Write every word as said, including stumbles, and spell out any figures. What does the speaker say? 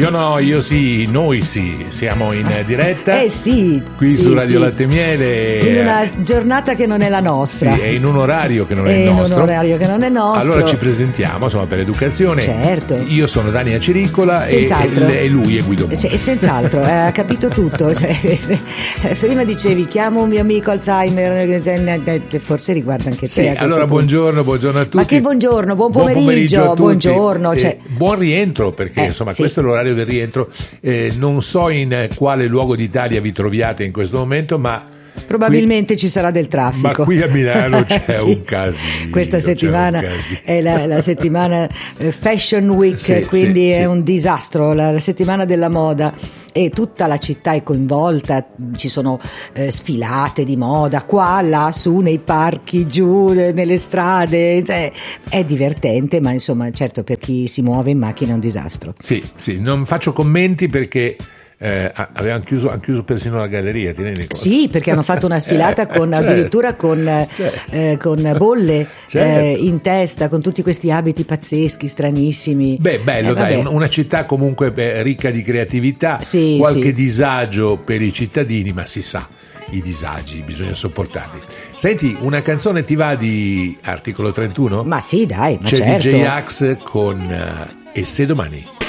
Io no, io sì, noi sì, siamo in diretta. Eh sì. Qui sì, su Radio sì. Latte e Miele. In una giornata che non è la nostra. Sì, e in un orario che non è E il in nostro. un orario che non è nostro. Allora ci presentiamo, insomma, per educazione. Certo. Io sono Dani Acericola e, e lui è Guido Mondi. Se, senz'altro, eh, ha capito tutto. Cioè, prima dicevi chiamo un mio amico Alzheimer, forse riguarda anche te. Sì, allora buongiorno, buongiorno a tutti. Ma che buongiorno, buon pomeriggio, buon pomeriggio a tutti. Buongiorno. Cioè... Eh, buon rientro, perché eh, insomma sì. questo è l'orario del rientro. Eh, non so in quale luogo d'Italia vi troviate in questo momento, ma probabilmente qui, ci sarà del traffico. ma qui a Milano c'è sì. un casino. Questa settimana è la, la settimana Fashion Week, sì, quindi sì, è sì. un disastro, la, la settimana della moda, e tutta la città è coinvolta, ci sono eh, sfilate di moda qua, là, su, nei parchi, giù, nelle strade, cioè, è divertente, ma insomma certo per chi si muove in macchina è un disastro. Sì, sì, non faccio commenti perché Eh, avevano chiuso, hanno chiuso persino la galleria, ti rendi conto? Sì, perché hanno fatto una sfilata con, certo. addirittura con, certo. eh, con bolle certo. eh, in testa, con tutti questi abiti pazzeschi, stranissimi. Beh, bello, eh, dai, una città comunque beh, ricca di creatività, sì, qualche sì. disagio per i cittadini, ma si sa, i disagi bisogna sopportarli. Senti, una canzone ti va di Articolo trentuno? Ma sì, dai, ma C'è certo. D J Axe con uh, E se domani?